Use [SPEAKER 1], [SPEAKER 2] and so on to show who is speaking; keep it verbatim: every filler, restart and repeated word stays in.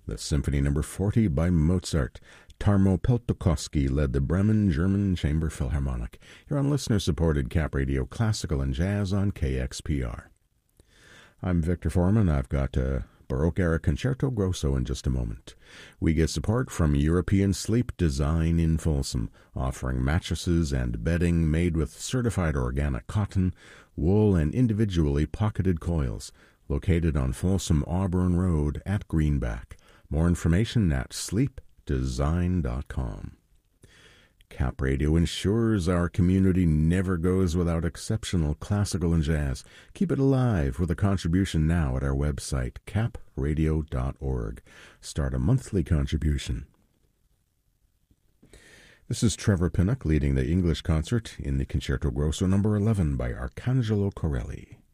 [SPEAKER 1] the Symphony Number forty by Mozart. Tarmo Peltokoski led the Bremen German Chamber Philharmonic. You're on listener-supported Cap Radio Classical and Jazz on K X P R. I'm Victor Foreman. I've got a Baroque-era Concerto Grosso in just a moment. We get support from European Sleep Design in Folsom, offering mattresses and bedding made with certified organic cotton, wool, and individually pocketed coils. Located on Folsom Auburn Road at Greenback. More information at sleep design dot com. Cap Radio ensures our community never goes without exceptional classical and jazz. Keep it alive with a contribution now at our website, cap radio dot org. Start a monthly contribution. This is Trevor Pinnock leading the English concert in the Concerto Grosso number eleven by Arcangelo Corelli.